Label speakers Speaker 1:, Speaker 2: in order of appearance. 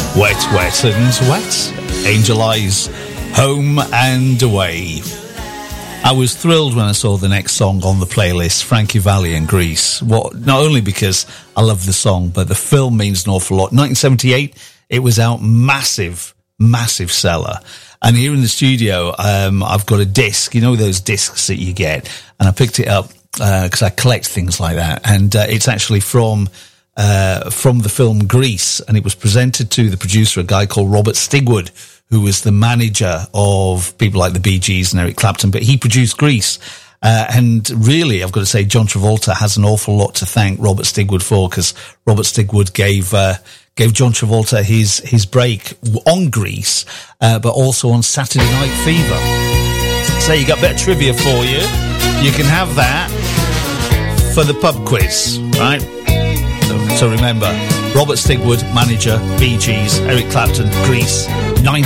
Speaker 1: Wet, Wet and Wet. Angel Eyes, Home and Away. I was thrilled when I saw the next song on the playlist, Frankie Valli and Grease. Not only because I love the song, but the film means an awful lot. 1978, it was out, massive seller. And here in the studio, I've got a disc, you know those discs that you get, and I picked it up because I collect things like that, and it's actually from the film Grease, and it was presented to the producer, a guy called Robert Stigwood, who was the manager of people like the Bee Gees and Eric Clapton, but he produced Grease. And really, I've got to say, John Travolta has an awful lot to thank Robert Stigwood for, because Robert Stigwood gave John Travolta his break on Grease, but also on Saturday Night Fever. So you got a bit of trivia for you. You can have that for the pub quiz, right? So remember, Robert Stigwood, manager, Bee Gees, Eric Clapton, Grease, 1978.